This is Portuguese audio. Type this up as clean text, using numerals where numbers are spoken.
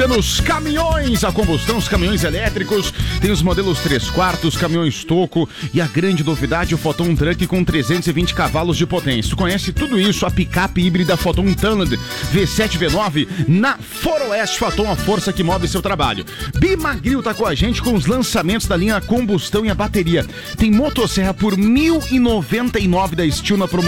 nos caminhões a combustão, os caminhões elétricos. Tem os modelos 3/4, caminhões toco e a grande novidade, o Foton Truck com 320 cavalos de potência. Tu conhece tudo isso, a picape híbrida Foton Tunnel V7 V9 na Foroeste. Foton, a força que move seu trabalho. Bimagril tá com a gente com os lançamentos da linha combustão e a bateria. Tem motosserra por R$ 1.099 da Steel na promoção